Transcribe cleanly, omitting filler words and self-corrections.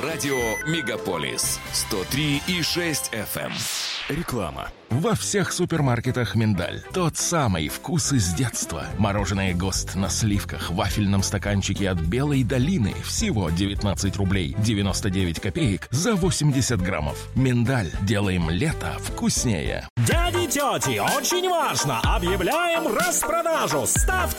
Радио «Мегаполис» 103,6 FM. Реклама. Во всех супермаркетах «Миндаль». Тот самый вкус из детства. Мороженое «ГОСТ» на сливках в вафельном стаканчике от «Белой долины». Всего 19 рублей 99 копеек за 80 граммов. «Миндаль». Делаем лето вкуснее. Дяди, тети, очень важно! Объявляем распродажу! Ставьте